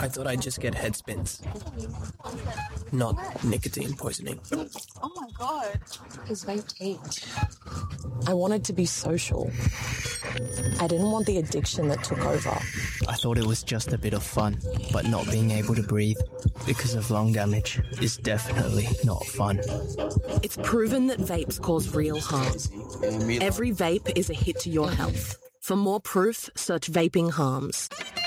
I thought I'd just get head spins. Not nicotine poisoning. Oh my God. His vape taped. I wanted to be social. I didn't want the addiction that took over. I thought it was just a bit of fun, but not being able to breathe because of lung damage is definitely not fun. It's proven that vapes cause real harm. Every vape is a hit to your health. For more proof, search Vaping Harms.